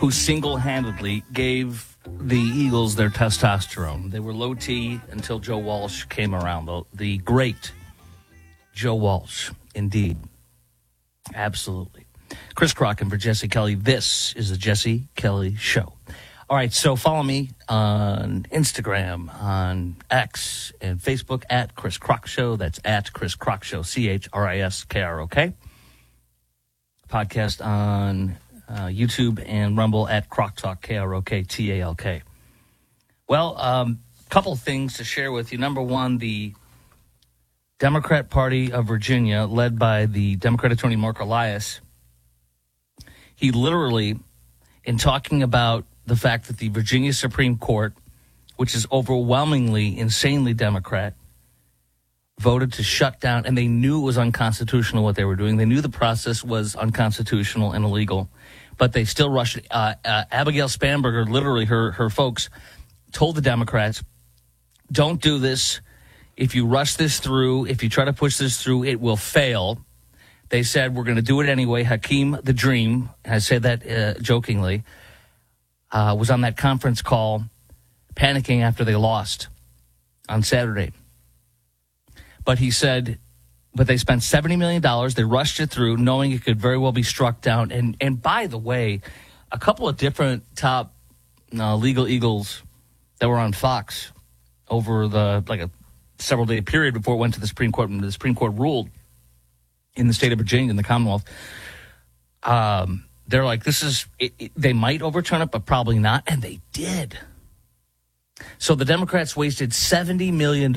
who single-handedly gave the Eagles their testosterone. They were low T until Joe Walsh came around. The great Joe Walsh, indeed. Absolutely. Chris Crocken for Jesse Kelly. This is the Jesse Kelly Show. All right, so follow me on Instagram, on X, and Facebook at Chris Crock Show. That's at Chris Crock Show, ChrisKrok. Podcast on YouTube and Rumble at Crock Talk, KROKTALK. Well, couple things to share with you. Number one, the Democrat Party of Virginia, led by the Democrat attorney Mark Elias, he literally, in talking about the fact that the Virginia Supreme Court, which is overwhelmingly, insanely Democrat, voted to shut down, and they knew it was unconstitutional what they were doing. They knew the process was unconstitutional and illegal, but they still rushed it. Abigail Spanberger, literally her folks, told the Democrats, don't do this. If you rush this through, if you try to push this through, it will fail. They said, we're going to do it anyway. Hakeem the Dream, I say that jokingly, was on that conference call panicking after they lost on Saturday. But he said, but they spent $70 million. They rushed it through, knowing it could very well be struck down. And by the way, a couple of different top legal eagles that were on Fox over a several-day period before it went to the Supreme Court, and the Supreme Court ruled in the state of Virginia, in the Commonwealth, they're like, this is, they might overturn it, but probably not. And they did. So the Democrats wasted $70 million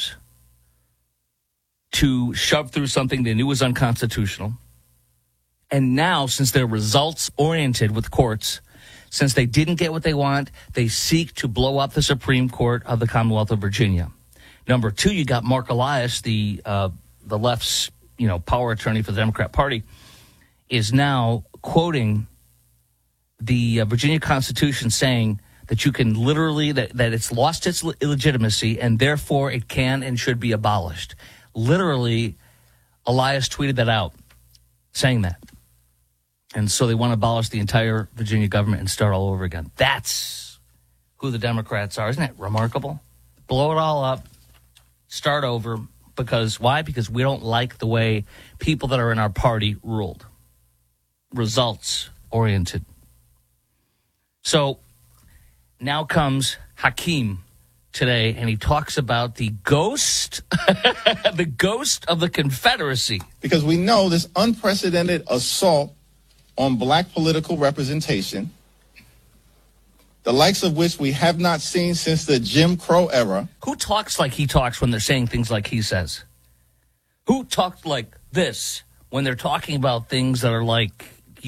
to shove through something they knew was unconstitutional. And now, since they're results-oriented with courts, since they didn't get what they want, they seek to blow up the Supreme Court of the Commonwealth of Virginia. Number two, you got Mark Elias, the left's power attorney for the Democrat Party, is now quoting the Virginia Constitution, saying that you can literally, that it's lost its illegitimacy and therefore it can and should be abolished. Literally, Elias tweeted that out, saying that. And so they want to abolish the entire Virginia government and start all over again. That's who the Democrats are. Isn't it remarkable? Blow it all up, start over. Because why? Because we don't like the way people that are in our party ruled. Results oriented. So now comes Hakeem today, and he talks about the ghost, the ghost of the Confederacy. Because we know this unprecedented assault on black political representation, the likes of which we have not seen since the Jim Crow era. Who talks like he talks when they're saying things like he says? Who talks like this when they're talking about things that are like,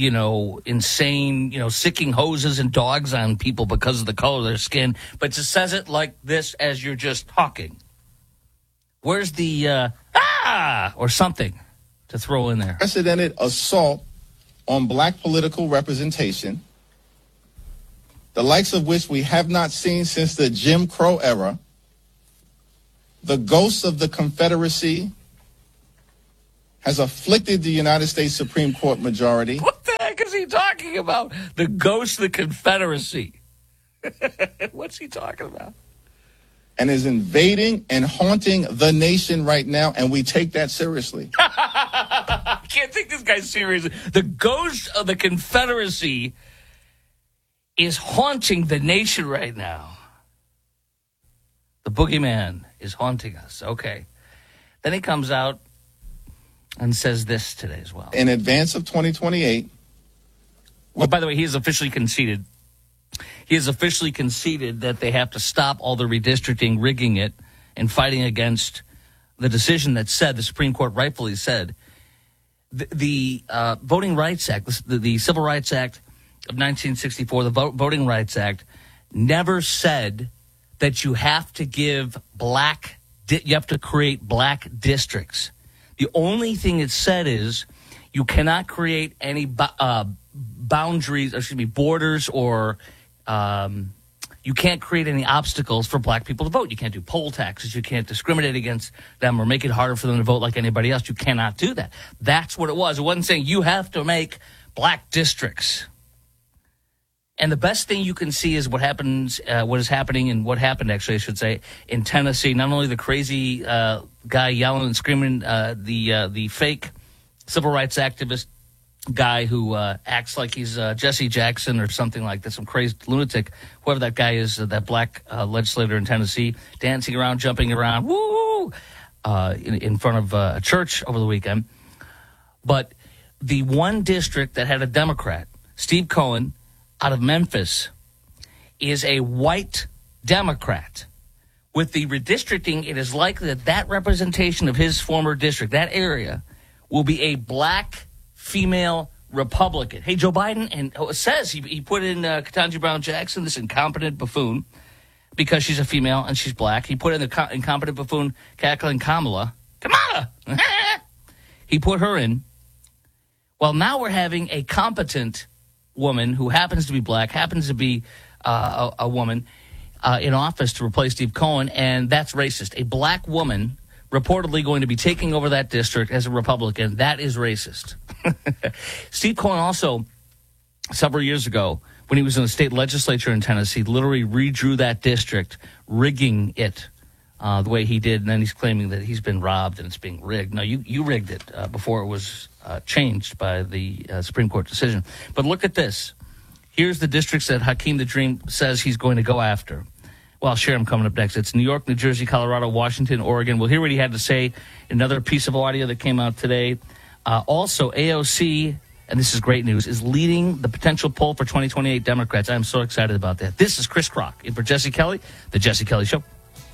insane, sicking hoses and dogs on people because of the color of their skin, but just says it like this as you're just talking? Where's the, or something to throw in there? Unprecedented assault on black political representation, the likes of which we have not seen since the Jim Crow era. The ghost of the Confederacy has afflicted the United States Supreme Court majority. What the heck is he talking about? The ghost of the Confederacy. What's he talking about? And is invading and haunting the nation right now, and we take that seriously. I can't take this guy seriously. The ghost of the Confederacy is haunting the nation right now. The boogeyman is haunting us. Okay. Then he comes out and says this today as well. In advance of 2028. Well, by the way, he has officially conceded. He has officially conceded that they have to stop all the redistricting, rigging it, and fighting against the decision that said, the Supreme Court rightfully said, the Voting Rights Act, the Civil Rights Act of 1964, the Voting Rights Act, never said that you have to give you have to create black districts. The only thing it said is you cannot create any borders, or you can't create any obstacles for black people to vote. You can't do poll taxes. You can't discriminate against them or make it harder for them to vote like anybody else. You cannot do that. That's what it was. It wasn't saying you have to make black districts. And the best thing you can see is what happened, actually, I should say, in Tennessee. Not only the crazy guy yelling and screaming, the fake civil rights activist guy who acts like he's Jesse Jackson or something like that, some crazy lunatic, whoever that guy is, that black legislator in Tennessee, dancing around, jumping around, woo, in front of a church over the weekend. But the one district that had a Democrat, Steve Cohen, out of Memphis, is a white Democrat. With the redistricting, it is likely that representation of his former district, that area, will be a black female Republican. Hey, Joe Biden says he put in Ketanji Brown Jackson, this incompetent buffoon, because she's a female and she's black. He put in the incompetent buffoon cackling Kamala. He put her in. Well, now we're having a competent woman who happens to be black, happens to be a woman in office to replace Steve Cohen, and that's racist. A black woman reportedly going to be taking over that district as a Republican. That is racist. Steve Cohen also, several years ago, when he was in the state legislature in Tennessee, literally redrew that district, rigging it the way he did, and then he's claiming that he's been robbed and it's being rigged. No, you rigged it before it was changed by the Supreme Court decision. But look at this. Here's the districts that Hakeem the Dream says he's going to go after. Well, I'll share them coming up next. It's New York, New Jersey, Colorado, Washington, Oregon. We'll hear what he had to say. Another piece of audio that came out today. Also, AOC, and this is great news, is leading the potential poll for 2028 Democrats. I'm so excited about that. This is Chris Crock in for Jesse Kelly, The Jesse Kelly Show.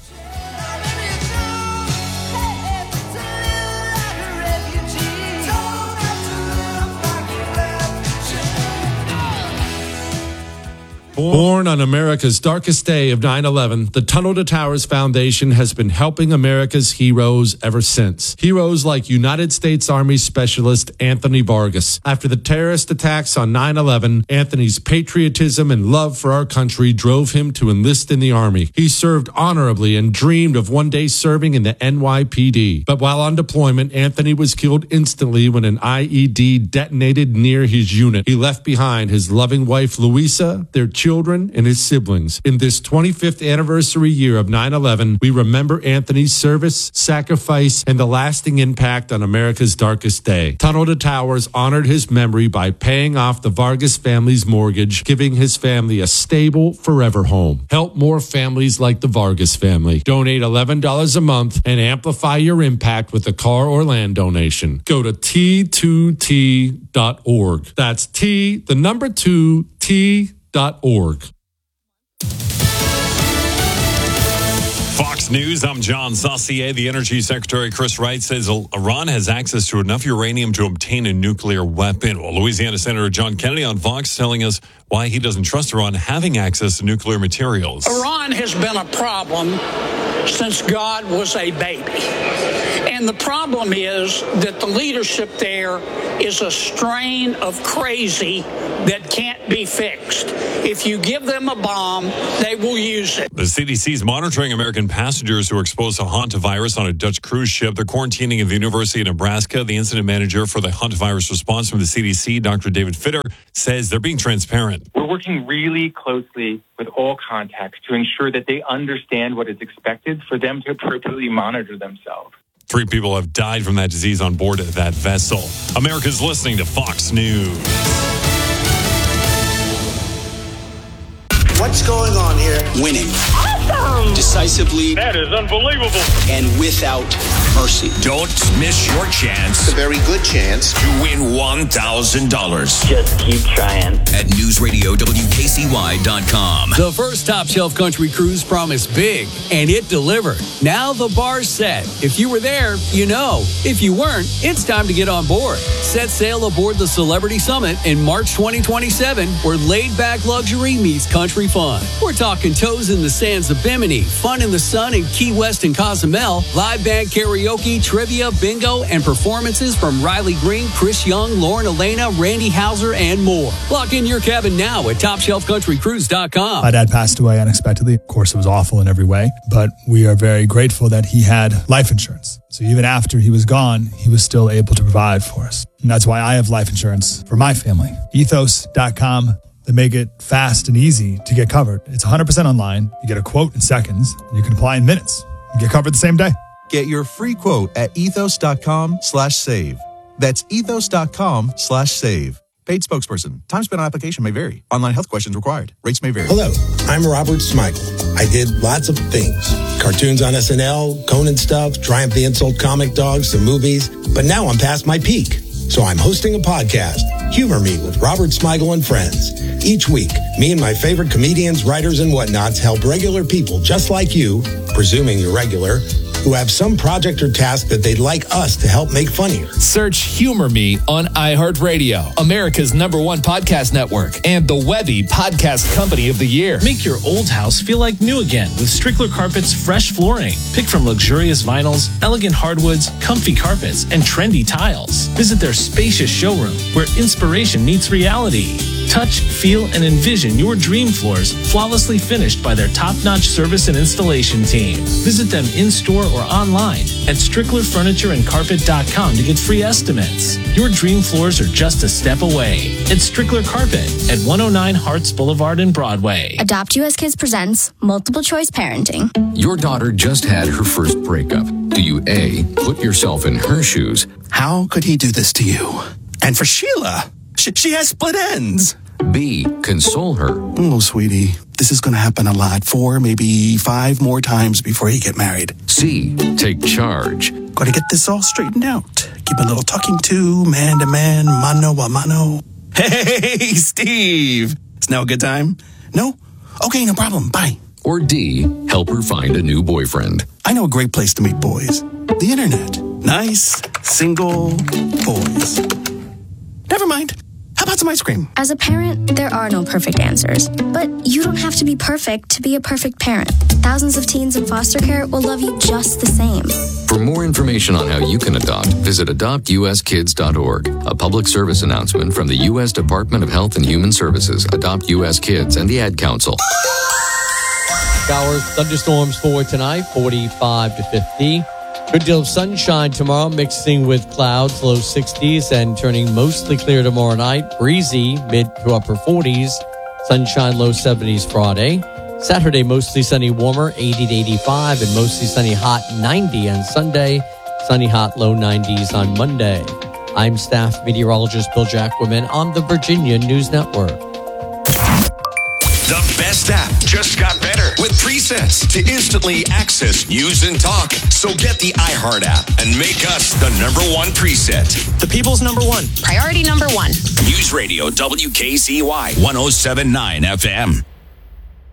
Born on America's darkest day of 9/11, the Tunnel to Towers Foundation has been helping America's heroes ever since. Heroes like United States Army Specialist Anthony Vargas. After the terrorist attacks on 9/11, Anthony's patriotism and love for our country drove him to enlist in the Army. He served honorably and dreamed of one day serving in the NYPD. But while on deployment, Anthony was killed instantly when an IED detonated near his unit. He left behind his loving wife, Louisa, their children, and his siblings. In this 25th anniversary year of 9/11, we remember Anthony's service, sacrifice, and the lasting impact on America's darkest day. Tunnel to Towers honored his memory by paying off the Vargas family's mortgage, giving his family a stable, forever home. Help more families like the Vargas family. Donate $11 a month and amplify your impact with a car or land donation. Go to T2T.org. That's T2T.org. Fox News, I'm John Saucier. The Energy Secretary Chris Wright says Iran has access to enough uranium to obtain a nuclear weapon. Well, Louisiana Senator John Kennedy on Fox telling us why he doesn't trust Iran having access to nuclear materials. Iran has been a problem since God was a baby. And the problem is that the leadership there is a strain of crazy that can't be fixed. If you give them a bomb, they will use it. The CDC is monitoring American passengers who were exposed to hantavirus on a Dutch cruise ship. They're quarantining at the University of Nebraska. The incident manager for the hantavirus response from the CDC, Dr. David Fitter, says they're being transparent. We're working really closely with all contacts to ensure that they understand what is expected for them to appropriately monitor themselves. 3 people have died from that disease on board that vessel. America's listening to Fox News. What's going on here? Winning. Awesome! Decisively. That is unbelievable. And without mercy. Don't miss your chance. It's a very good chance to win $1,000. Just keep trying. At NewsRadio WKCY.com. The first Top Shelf Country Cruise promised big, and it delivered. Now the bar's set. If you were there, you know. If you weren't, it's time to get on board. Set sail aboard the Celebrity Summit in March 2027, where laid-back luxury meets country fun. We're talking toes in the sands of Bimini, fun in the sun in Key West and Cozumel, live band karaoke, trivia, bingo, and performances from Riley Green, Chris Young, Lauren Elena, Randy Houser, and more. Lock in your cabin now at TopShelfCountryCruise.com. My dad passed away unexpectedly. Of course, it was awful in every way, but we are very grateful that he had life insurance. So even after he was gone, he was still able to provide for us. And that's why I have life insurance for my family. Ethos.com. that make it fast and easy to get covered. It's 100% online. You get a quote in seconds, and you can apply in minutes and get covered the same day. Get your free quote at ethos.com/save. That's ethos.com/save. Paid spokesperson. Time spent on application may vary. Online health questions required. Rates may vary. Hello, I'm Robert Smigel. I did lots of things. Cartoons on SNL, Conan stuff, Triumph the Insult Comic Dogs, some movies. But now I'm past my peak. So I'm hosting a podcast, Humor Me with Robert Smigel and Friends. Each week, me and my favorite comedians, writers, and whatnots help regular people just like you, presuming you're regular, who have some project or task that they'd like us to help make funnier. Search Humor Me on iHeartRadio, America's #1 podcast network, and the Webby Podcast Company of the Year. Make your old house feel like new again with Strickler Carpet's fresh flooring. Pick from luxurious vinyls, elegant hardwoods, comfy carpets, and trendy tiles. Visit their spacious showroom where inspiration meets reality. Touch, feel, and envision your dream floors flawlessly finished by their top-notch service and installation team. Visit them in-store or online at StricklerFurnitureandCarpet.com to get free estimates. Your dream floors are just a step away. It's Strickler Carpet at 109 Harts Boulevard in Broadway. Adopt US Kids presents Multiple Choice Parenting. Your daughter just had her first breakup. Do you A, put yourself in her shoes? How could he do this to you? And for Sheila, she has split ends. B, console her. Oh, sweetie, this is going to happen a lot. 4, maybe 5 more times before you get married. C, take charge. Got to get this all straightened out. Keep a little talking to, man to man, mano a mano. Hey, Steve. Is now a good time? No? Okay, no problem. Bye. Or D, help her find a new boyfriend. I know a great place to meet boys. The internet. Nice, single boys. Never mind. How about some ice cream? As a parent, there are no perfect answers. But you don't have to be perfect to be a perfect parent. Thousands of teens in foster care will love you just the same. For more information on how you can adopt, visit adoptuskids.org. A public service announcement from the U.S. Department of Health and Human Services, Adopt U.S. Kids, and the Ad Council. Showers, thunderstorms for tonight, 45 to 50. Good deal of sunshine tomorrow, mixing with clouds, low 60s, and turning mostly clear tomorrow night. Breezy, mid to upper 40s. Sunshine, low 70s Friday. Saturday, mostly sunny, warmer, 80 to 85, and mostly sunny, hot, 90 on Sunday. Sunny, hot, low 90s on Monday. I'm staff meteorologist Bill Jacquemin on the Virginia News Network. The best app just got better with presets to instantly access news and talk. So get the iHeart app and make us the #1 preset. The people's #1. Priority #1. News Radio WKZY 107.9 FM.